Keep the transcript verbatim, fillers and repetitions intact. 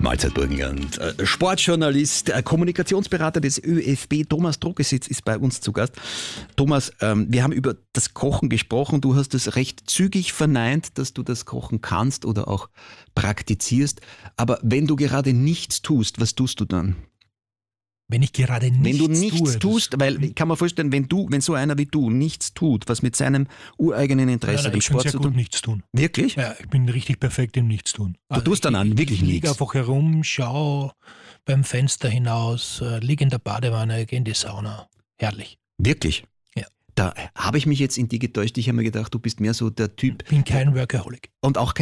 Mahlzeit Burgenland. Sportjournalist, Kommunikationsberater des ÖFB, Thomas Druckesitz ist bei uns zu Gast. Thomas, ähm, wir haben über das Kochen gesprochen. Du hast es recht zügig verneint, dass du das Kochen kannst oder auch praktizierst. Aber wenn du gerade nichts tust, was tust du dann? Wenn ich gerade nichts tue. Wenn du nichts tue, tust, weil ich kann mir vorstellen, wenn du, wenn so einer wie du nichts tut, was mit seinem ureigenen Interesse nein, nein, dem ich kann Sport sehr zu gut tun. nichts tun. Wirklich? Ja, ich bin richtig perfekt im Nichtstun. Du tust dann an, wirklich ich, ich nichts. liege einfach herum, schau beim Fenster hinaus, äh, liege in der Badewanne, gehe in die Sauna. Herrlich. Wirklich? Ja. Da habe ich mich jetzt in die getäuscht. Ich habe mir gedacht, du bist mehr so der Typ. Bin kein Workaholic. Und auch kein